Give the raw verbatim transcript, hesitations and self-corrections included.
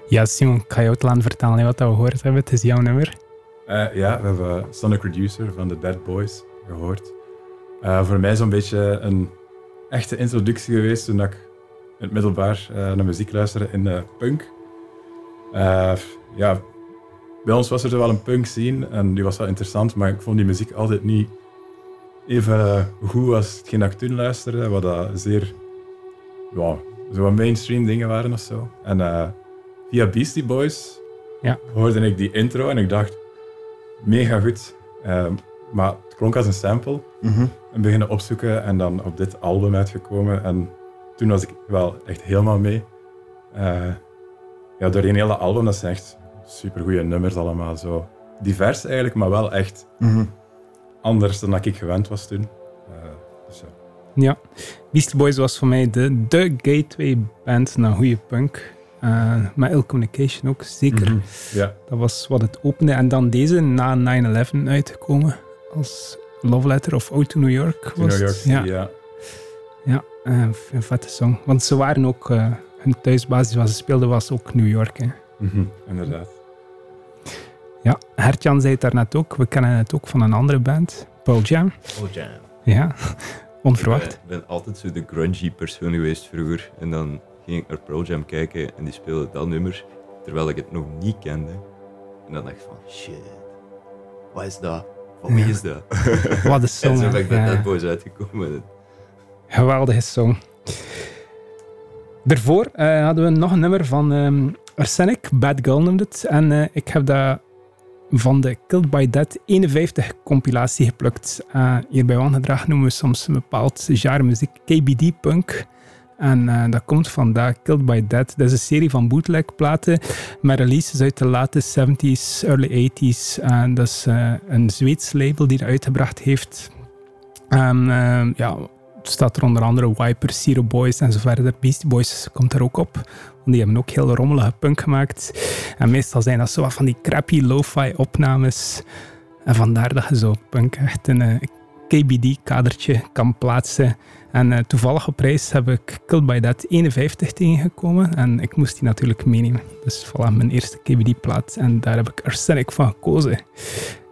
Ja, Simon, ik ga jou het laten vertellen wat we gehoord hebben. Het is jouw nummer. Uh, ja, we hebben Sonic Reducer van de Dead Boys gehoord. Uh, voor mij zo'n beetje een echte introductie geweest toen ik in het middelbaar uh, naar muziek luisterde in de punk. Uh, ja, bij ons was er wel een punk scene en die was wel interessant, maar ik vond die muziek altijd niet even goed als hetgeen dat ik toen luisterde, wat dat zeer ja, zo wat mainstream dingen waren of zo. En uh, via Beastie Boys ja. hoorde ik die intro en ik dacht, mega goed. Uh, maar het klonk als een sample. Mm-hmm. En beginnen opzoeken en dan op dit album uitgekomen. En toen was ik wel echt helemaal mee. Uh, ja, door een hele album, dat zijn echt supergoeie nummers allemaal. Zo divers eigenlijk, maar wel echt mm-hmm. anders dan dat ik gewend was toen. Uh, dus ja. Ja, Beastie Boys was voor mij de, de gateway band naar goede punk. Uh, met Ill Communication ook, zeker. Mm-hmm. Ja. Dat was wat het opende. En dan deze na nine eleven uitgekomen als Love Letter of Ode to New York. Was New York City, ja. ja. Ja, uh, een vette song. Want ze waren ook, uh, hun thuisbasis waar ze speelden was ook New York. Hè. Mm-hmm, inderdaad. Ja, Hertjan zei het daarnet ook. We kennen het ook van een andere band, Pearl Jam. Pearl Jam. Ja, onverwacht. Ik ben, ben altijd zo de grungy persoon geweest vroeger. En dan ging ik naar Pearl Jam kijken en die speelde dat nummer, terwijl ik het nog niet kende. En dan dacht ik van, shit, wat is dat? Van wie is dat? Wat een song. En zo ben ik bij ja. Dead Boys uitgekomen. Geweldige song. Daarvoor uh, hadden we nog een nummer van um, Arsenic, Bad Girl noemde het. En uh, ik heb dat van de Killed by Dead eenenvijftig compilatie geplukt. Uh, hier bij Wangedrag noemen we soms een bepaald genre muziek K B D-punk. En uh, dat komt vandaag, Killed by Dead. Dat is een serie van bootleg-platen met releases uit de late zeventies, early tachtigs. En dat is uh, een Zweeds label die dat uitgebracht heeft. En uh, ja, het staat er onder andere Wiper, Zero Boys en zo verder. Beastie Boys komt er ook op. Want die hebben ook heel rommelige punk gemaakt. En meestal zijn dat zo wat van die crappy lo-fi opnames. En vandaar dat je zo punk echt in een K B D-kadertje kan plaatsen. En uh, toevallig op reis heb ik Killed by Dead eenenvijftig tegengekomen. En ik moest die natuurlijk meenemen. Dus voilà, mijn eerste K B D-plaat. En daar heb ik Arsenic van gekozen.